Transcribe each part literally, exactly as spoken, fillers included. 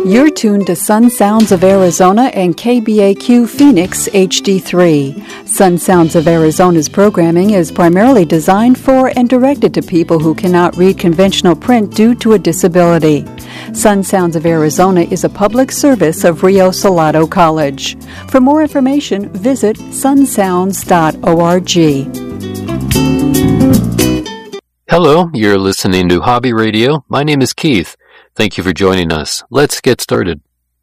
You're tuned to Sun Sounds of Arizona and K B A Q Phoenix H D three. Sun Sounds of Arizona's programming is primarily designed for and directed to people who cannot read conventional print due to a disability. Sun Sounds of Arizona is a public service of Rio Salado College. For more information, visit sun sounds dot org. Hello, you're listening to Hobby Radio. My name is Keith. Thank you for joining us. Let's get started.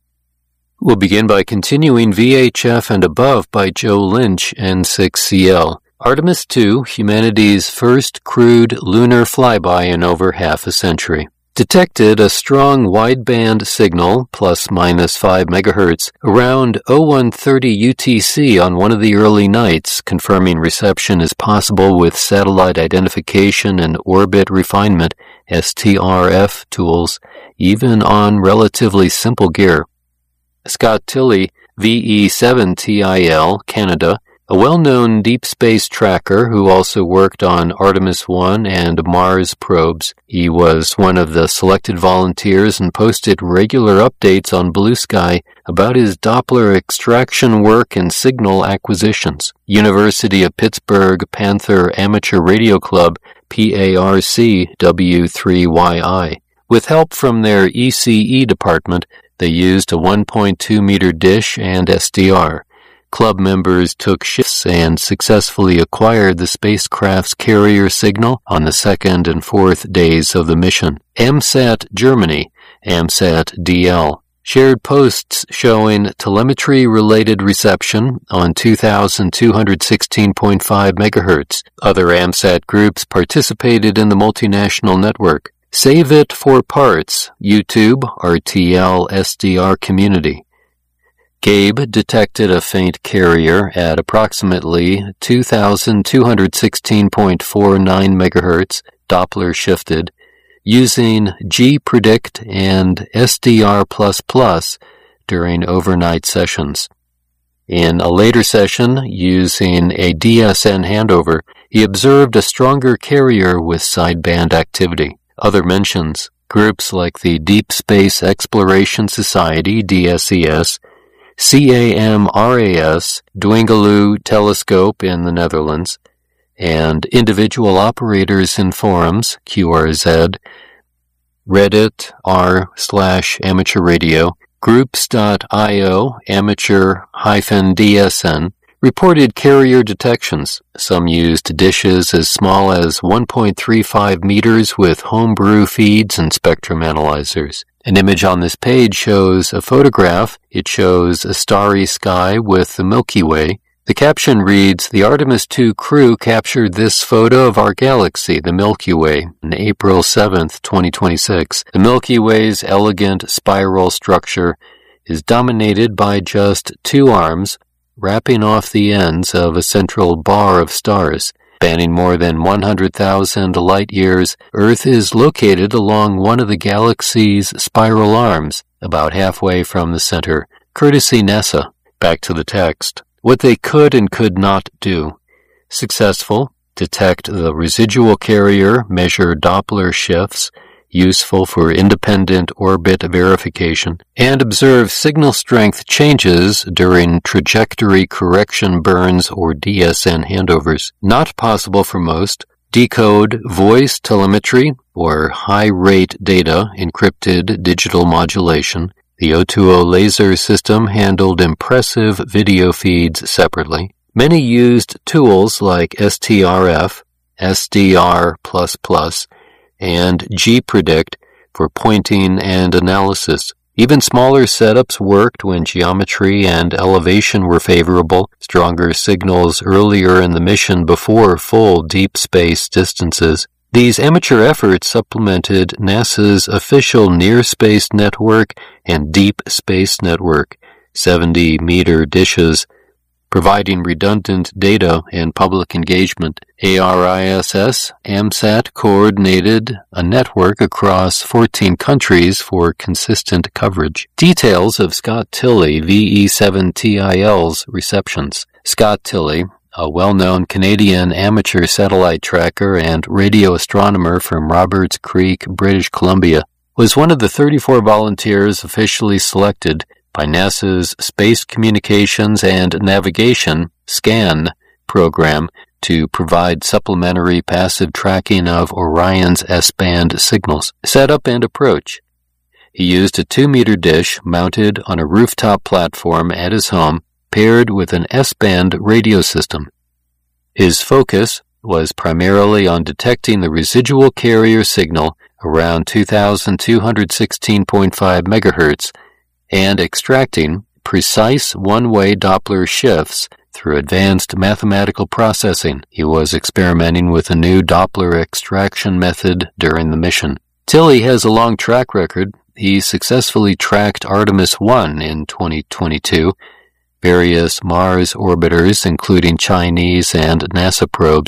We'll begin by continuing V H F and Above by Joe Lynch, N six C L. Artemis two, humanity's first crewed lunar flyby in over half a century. Detected a strong wideband signal, plus minus five megahertz, around oh one thirty U T C on one of the early nights, confirming reception is possible with satellite identification and orbit refinement, S T R F tools, even on relatively simple gear. Scott Tilley, V E seven T I L, Canada, a well-known deep space tracker who also worked on Artemis one and Mars probes. He was one of the selected volunteers and posted regular updates on Blue Sky about his Doppler extraction work and signal acquisitions. University of Pittsburgh Panther Amateur Radio Club, P A R C W three Y I. With help from their E C E department, they used a one point two meter dish and S D R. Club members took shifts and successfully acquired the spacecraft's carrier signal on the second and fourth days of the mission. AMSAT Germany, AMSAT D L, shared posts showing telemetry-related reception on two thousand two hundred sixteen point five megahertz. Other AMSAT groups participated in the multinational network. Save It for Parts, YouTube, R T L S D R community. Gabe detected a faint carrier at approximately two thousand two hundred sixteen point four nine megahertz, Doppler shifted, using G-Predict and S D R plus plus during overnight sessions. In a later session, using a D S N handover, he observed a stronger carrier with sideband activity. Other mentions, groups like the Deep Space Exploration Society, D S E S, C A M R A S, Dwingaloo Telescope in the Netherlands, and individual operators in forums, Q R Z, Reddit, r slash amateur radio, groups dot i o, amateur hyphen D S N, reported carrier detections. Some used dishes as small as one point three five meters with homebrew feeds and spectrum analyzers. An image on this page shows a photograph. It shows a starry sky with the Milky Way. The caption reads, "The Artemis two crew captured this photo of our galaxy, the Milky Way, on April seventh, twenty twenty-six. The Milky Way's elegant spiral structure is dominated by just two arms, wrapping off the ends of a central bar of stars. Spanning more than one hundred thousand light-years, Earth is located along one of the galaxy's spiral arms, about halfway from the center. Courtesy NASA." Back to the text. What they could and could not do. Successful. Detect the residual carrier, measure Doppler shifts, useful for independent orbit verification, and observe signal strength changes during trajectory correction burns or D S N handovers. Not possible for most. Decode voice telemetry or high-rate data, encrypted digital modulation. The O two O laser system handled impressive video feeds separately. Many used tools like S T R F, S D R plus plus, and G-Predict for pointing and analysis. Even smaller setups worked when geometry and elevation were favorable, stronger signals earlier in the mission before full deep space distances. These amateur efforts supplemented NASA's official Near Space Network and Deep Space Network, seventy meter dishes, providing redundant data and public engagement. ARISS, AMSAT coordinated a network across fourteen countries for consistent coverage. Details of Scott Tilley, V E seven T I L's receptions. Scott Tilley, a well-known Canadian amateur satellite tracker and radio astronomer from Roberts Creek, British Columbia, was one of the thirty-four volunteers officially selected by NASA's Space Communications and Navigation SCAN program to provide supplementary passive tracking of Orion's S-band signals, setup and approach. He used a two-meter dish mounted on a rooftop platform at his home, paired with an S-band radio system. His focus was primarily on detecting the residual carrier signal around two thousand two hundred sixteen point five megahertz and extracting precise one-way Doppler shifts through advanced mathematical processing. He was experimenting with a new Doppler extraction method during the mission. Tilly has a long track record. He successfully tracked Artemis one in twenty twenty-two. Various Mars orbiters, including Chinese and NASA probes,